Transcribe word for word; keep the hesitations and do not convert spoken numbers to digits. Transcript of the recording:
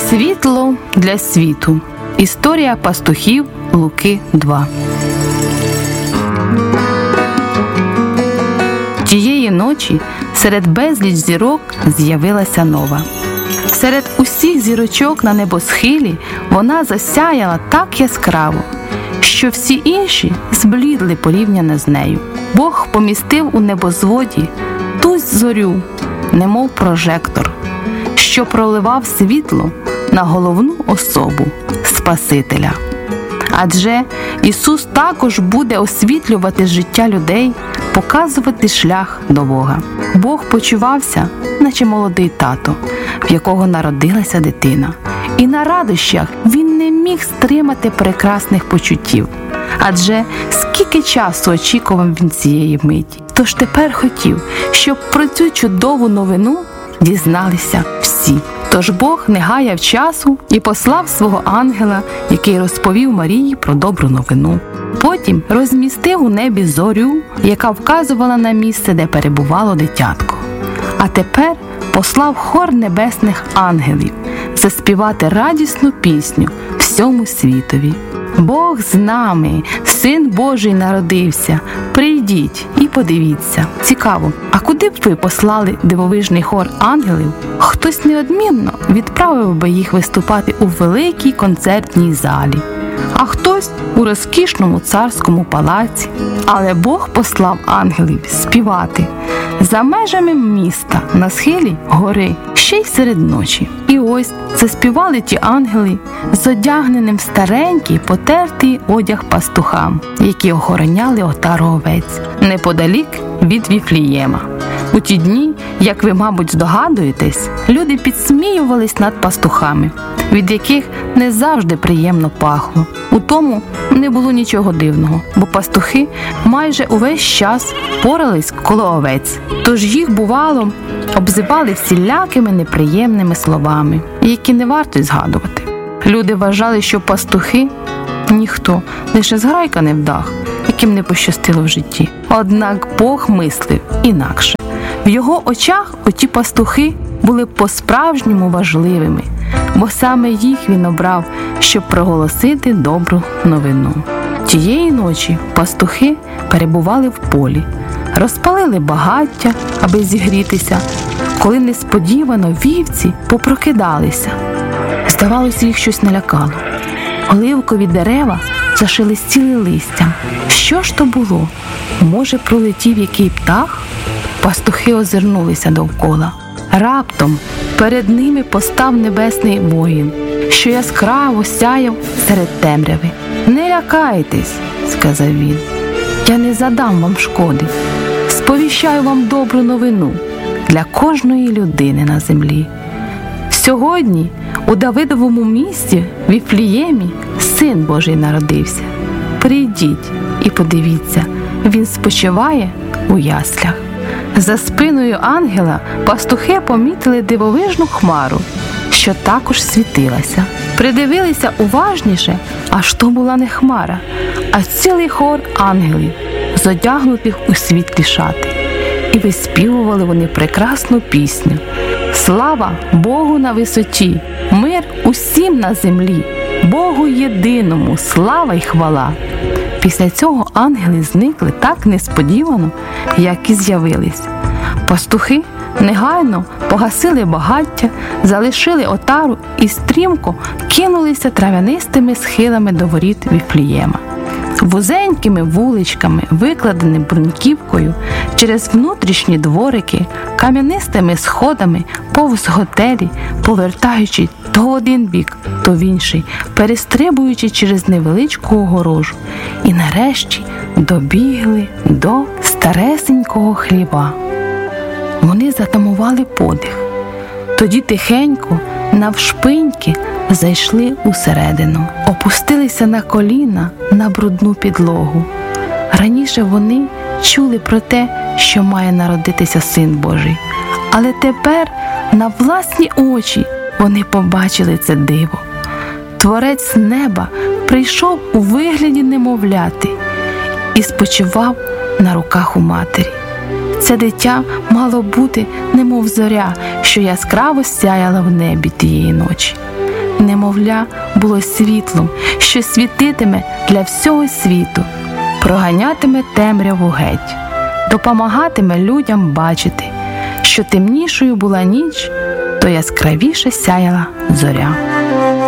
Світло для світу. Історія пастухів. Луки два. Тієї ночі серед безліч зірок з'явилася нова. Серед усіх зірочок на небосхилі вона засяяла так яскраво, що всі інші зблідли порівняно з нею. Бог помістив у небозводі ту зорю, немов прожектор, що проливав світло на головну особу Спасителя. Адже Ісус також буде освітлювати життя людей, показувати шлях до Бога. Бог почувався, наче молодий тато, в якого народилася дитина. І на радощах він не міг стримати прекрасних почуттів. Адже скільки часу очікував він цієї миті. Тож тепер хотів, щоб про цю чудову новину дізналися всі. Тож Бог не гаяв часу і послав свого ангела, який розповів Марії про добру новину. Потім розмістив у небі зорю, яка вказувала на місце, де перебувало дитятко. А тепер послав хор небесних ангелів заспівати радісну пісню всьому світові. Бог з нами, Син Божий народився, прийдіть і подивіться. Цікаво, а куди б ви послали дивовижний хор ангелів? Хтось неодмінно відправив би їх виступати у великій концертній залі, а хтось у розкішному царському палаці. Але Бог послав ангелів співати за межами міста, на схилі гори, ще й серед ночі. І ось заспівали ті ангели з одягненим в старенький, потертий одяг пастухам, які охороняли отару овець, неподалік від Віфлієма. У ті дні, як ви, мабуть, здогадуєтесь, люди підсміювались над пастухами, від яких не завжди приємно пахло. У тому не було нічого дивного, бо пастухи майже увесь час порались коло овець. Тож їх, бувало, обзивали всілякими неприємними словами, які не варто й згадувати. Люди вважали, що пастухи – ніхто, лише зграйка невдах, яким не пощастило в житті. Однак Бог мислив інакше. В його очах оті пастухи були по-справжньому важливими, бо саме їх він обрав, щоб проголосити добру новину. Тієї ночі пастухи перебували в полі, розпалили багаття, аби зігрітися, коли несподівано вівці попрокидалися. Здавалося, їх щось налякало. Оливкові дерева зашелестіли листям. Що ж то було? Може, пролетів який птах? Пастухи озирнулися довкола. Раптом перед ними постав небесний воїн, що яскраво сяяв серед темряви. «Не лякайтесь», – сказав він, – «я не задам вам шкоди. Сповіщаю вам добру новину для кожної людини на землі. Сьогодні у Давидовому місті Віфліємі Син Божий народився. Прийдіть і подивіться, він спочиває у яслях». За спиною ангела пастухи помітили дивовижну хмару, що також світилася. Придивилися уважніше, аж то була не хмара, а цілий хор ангелів, зодягнутих у світлі шати. І виспівували вони прекрасну пісню: «Слава Богу на висоті, мир усім на землі, Богу єдиному, слава й хвала». Після цього ангели зникли так несподівано, як і з'явились. Пастухи негайно погасили багаття, залишили отару і стрімко кинулися трав'янистими схилами до воріт Віфлієма. Вузенькими вуличками, викладеними бруньківкою, через внутрішні дворики, кам'янистими сходами, повз готелі, повертаючи то в один бік, то в інший, перестрибуючи через невеличку огорожу. І нарешті добігли до старесенького хліва. Вони затамували подих. Тоді тихенько, навшпиньки, зайшли усередину, опустилися на коліна на брудну підлогу. Раніше вони чули про те, що має народитися Син Божий, але тепер на власні очі вони побачили це диво. Творець неба прийшов у вигляді немовляти і спочивав на руках у матері. Це дитя мало бути немов зоря, що яскраво сяяла в небі тієї ночі. немовля було світлом, що світитиме для всього світу, проганятиме темряву геть, допомагатиме людям бачити, що темнішою була ніч, то яскравіше сяяла зоря.